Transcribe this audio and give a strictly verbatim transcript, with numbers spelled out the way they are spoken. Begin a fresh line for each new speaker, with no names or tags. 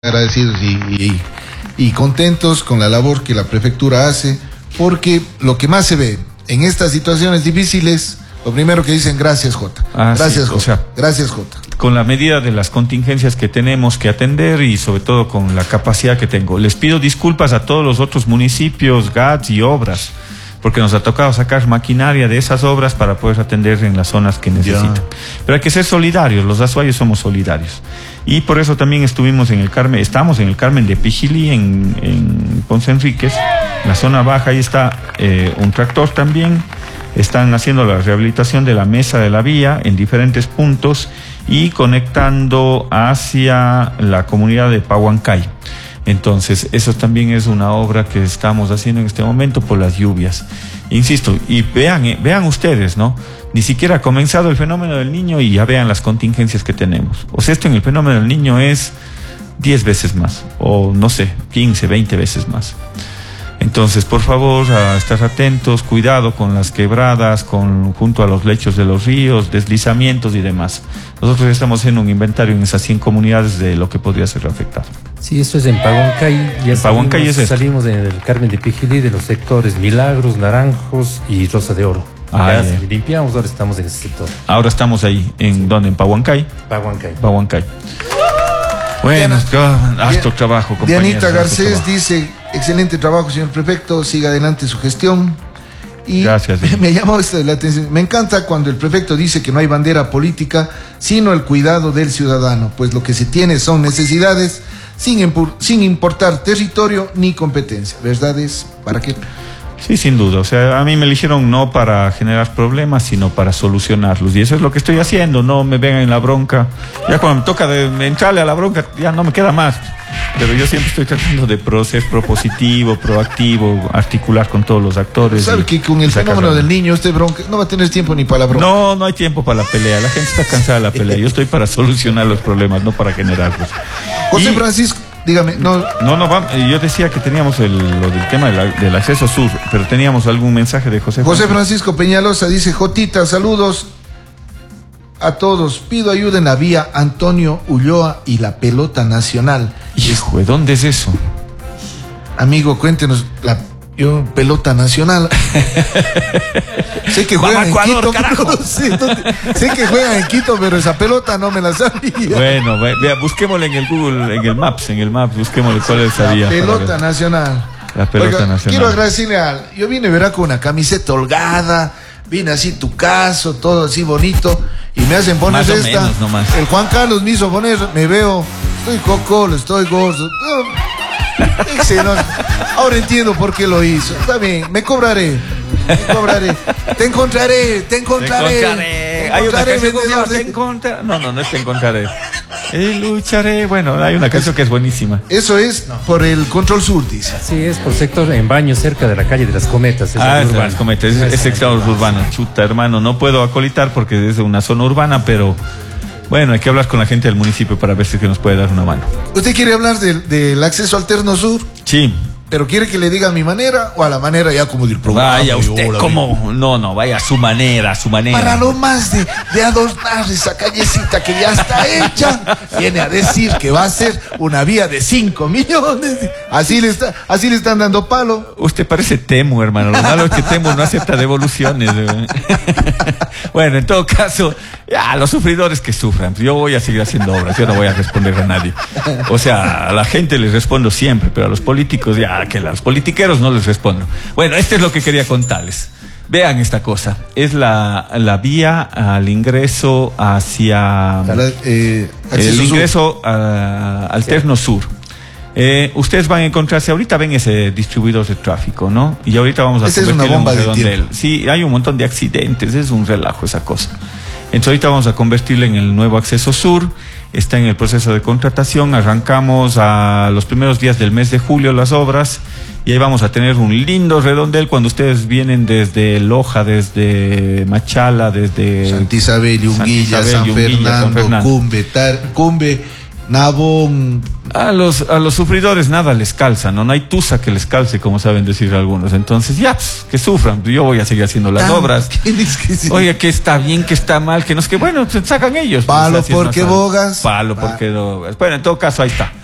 agradecidos y, y, y contentos con la labor que la prefectura hace, porque lo que más se ve en estas situaciones difíciles, lo primero que dicen, gracias Jota,
ah,
gracias
sí,
Jota,
o sea,
gracias Jota.
Con la medida de las contingencias que tenemos que atender y sobre todo con la capacidad que tengo. Les pido disculpas a todos los otros municipios, G A T S y obras, porque nos ha tocado sacar maquinaria de esas obras para poder atender en las zonas que necesitan. Ya. Pero hay que ser solidarios, los azuayos somos solidarios. Y por eso también estuvimos en el Carmen, estamos en el Carmen de Pijilí, en, en Ponce Enríquez, en la zona baja, ahí está eh, un tractor también. Están haciendo la rehabilitación de la mesa de la vía en diferentes puntos y conectando hacia la comunidad de Pahuancay. Entonces, eso también es una obra que estamos haciendo en este momento por las lluvias. Insisto, y vean, eh, vean ustedes, ¿no? Ni siquiera ha comenzado el fenómeno del Niño y ya vean las contingencias que tenemos. O sea, esto en el fenómeno del Niño es diez veces más, o no sé, quince, veinte veces más. Entonces, por favor, a estar atentos, cuidado con las quebradas, con, junto a los lechos de los ríos, deslizamientos y demás. Nosotros estamos haciendo un inventario en esas cien comunidades de lo que podría ser afectado.
Sí, esto es en Pahuancay. Ya
en Pahuancay
salimos,
es
salimos del Carmen de Pijilí, de los sectores Milagros, Naranjos y Rosa de Oro.
Ah,
ya limpiamos, ahora estamos en ese sector.
Ahora estamos ahí, ¿en sí. ¿Dónde? ¿En Pahuancay?
Pahuancay.
Pahuancay. Bueno, harto trabajo, compañeros.
Dianita Garcés dice, excelente trabajo, señor prefecto, siga adelante su gestión. Y
gracias.
Me, me llamó esto la atención. Me encanta cuando el prefecto dice que no hay bandera política, sino el cuidado del ciudadano, pues lo que se tiene son necesidades sin, sin importar territorio ni competencia. ¿Verdades? ¿Para qué?
Sí, sin duda. O sea, a mí me eligieron no para generar problemas, sino para solucionarlos. Y eso es lo que estoy haciendo. No me vengan en la bronca. Ya cuando me toca de entrarle a la bronca, ya no me queda más. Pero yo siempre estoy tratando de pro ser propositivo, proactivo, articular con todos los actores.
¿Sabe que con el fenómeno del Niño usted bronca no va a tener tiempo ni para la bronca?
No, no hay tiempo para la pelea. La gente está cansada de la pelea. Yo estoy para solucionar los problemas, no para generarlos.
José
y,
Francisco, dígame. No,
no, no va, yo decía que teníamos el, lo del tema de la, del acceso sur, pero teníamos algún mensaje de José Francisco.
José Francisco Peñalosa dice, Jotita, saludos a todos. Pido ayuda en la vía Antonio Ulloa y la pelota nacional.
Hijo, ¿de dónde es eso?
Amigo, cuéntenos la yo, pelota nacional. Sé que juegan en Quito, pero, sé, ¿dónde? Sé que juegan en Quito, pero esa pelota no me la sabía.
Bueno, vea, busquémosle en el Google, en el Maps, en el Maps, busquémosle cuál es esa vía.
Pelota nacional.
La pelota Oiga, nacional.
Quiero agradecerle al, yo vine, verá, con una camiseta holgada, vine así tu caso, todo así bonito, y me hacen poner esta. Menos, no el Juan Carlos me hizo poner, me veo, estoy cocolo, estoy gordo. No, ahora entiendo por qué lo hizo. Está bien, me cobraré. Me cobraré. Te encontraré, te encontraré.
Te encontraré. Hay una canción que se llama Te encontraré. No, no, no es Te encontraré. Eh, lucharé. Bueno, hay una canción que es buenísima.
Eso es no. por el Control Sur, dice.
Sí, es por sector en Baño, cerca de la calle de las Cometas. Es
ah, es de las Cometas, es, es sector urbano. Chuta, hermano, no puedo acolitar porque es de una zona urbana, pero bueno, hay que hablar con la gente del municipio para ver si que nos puede dar una mano.
¿Usted quiere hablar del, del acceso alterno sur?
Sí.
¿Pero quiere que le diga a mi manera o a la manera ya como del programa?
Vaya usted, ¿cómo? No, no, vaya a su manera, a su manera.
Para lo más de, de adornar esa callecita que ya está hecha, viene a decir que va a ser una vía de cinco millones. Así le, está, así le están dando palo.
Usted parece Temu, hermano. Lo malo es que Temu no acepta devoluciones. Bueno, en todo caso, ya, los sufridores que sufran. Yo voy a seguir haciendo obras, yo no voy a responder a nadie. O sea, a la gente les respondo siempre, pero a los políticos ya, que a los politiqueros no les respondo. Bueno, esto es lo que quería contarles. Vean esta cosa. Es la, la vía al ingreso hacia
eh,
el ingreso a, alterno sí. sur. Eh, ustedes van a encontrarse, ahorita ven ese distribuidor de tráfico, ¿no? Y ahorita vamos a
esa es una bomba de tiempo.
Sí, hay un montón de accidentes, es un relajo esa cosa. Entonces ahorita vamos a convertirle en el nuevo acceso sur. Está en el proceso de contratación. Arrancamos a los primeros días del mes de julio las obras y ahí vamos a tener un lindo redondel cuando ustedes vienen desde Loja, desde Machala, desde
Santa Isabel, Yunguilla, San, San, San Fernando, Cumbe, Tar, Cumbe, Nabón.
A los, a los sufridores nada les calza, ¿no? No hay tusa que les calce, como saben decir algunos. Entonces, ya, pues, que sufran. Yo voy a seguir haciendo las obras. Que sí. Oye, que está bien, que está mal, que no es que, bueno, se sacan ellos.
Palo
pues,
porque bogas.
Palo porque bogas. Bueno, en todo caso, ahí está.